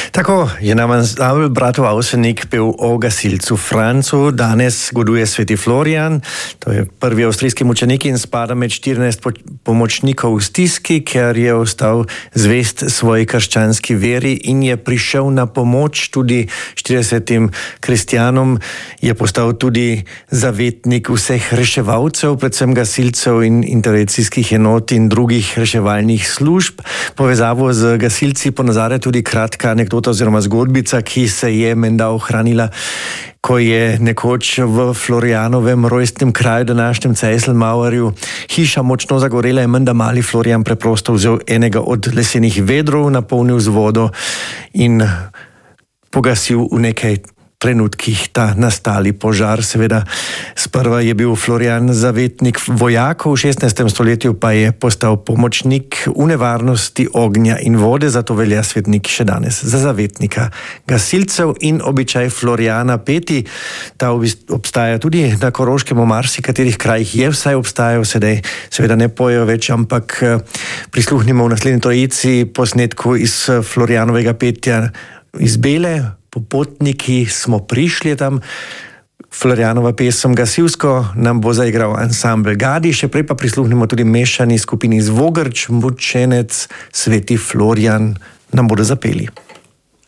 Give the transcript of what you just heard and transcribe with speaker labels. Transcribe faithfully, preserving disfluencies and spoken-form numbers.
Speaker 1: Tako je nam ansambl bratov Avsenik pel o gasilcu Francu. Danes goduje sveti Florijan, to je prvi avstrijski mučenik in spada med štirinajst pomočnikov v stiski, ker je ostal zvest svoji krščanski veri in je prišel na pomoč tudi štiridesetim kristjanom. Je postal tudi zavetnik vseh reševalcev, predvsem gasilcev in intervencijskih enot in drugih reševalnih služb. Povezavo z gasilci ponazarja tudi kratka anekdota oziroma zgodbica, ki se je menda ohranila, ko je nekoč v Florijanovem rojstnem kraju, današnjem Cejselmauerju, hiša močno zagorela in menda mali Florijan preprosto vzel enega od lesenih vedrov, napolnil z vodo in pogasil v nekaj trenutkih ta nastali požar. Seveda, sprva je bil Florijan zavetnik vojakov, v šestnajstem stoletju pa je postal pomočnik v nevarnosti ognja in vode, zato velja svetnik še danes za zavetnika gasilcev in običaj Florijana peti. Ta obstaja tudi na Koroškem, v marsikaterih krajih je vsaj obstajal, sedaj seveda ne pojejo več, ampak prisluhnimo v naslednji trojici posnetku iz Florijanovega petja iz Bele. Popotniki smo prišli tam. Florijanova pesem Gasilsko nam bo zaigral ansambl Gadi, še prej pa prisluhnimo tudi mešani skupini Zvogrč, Mučenec, sveti Florijan nam bodo zapeli.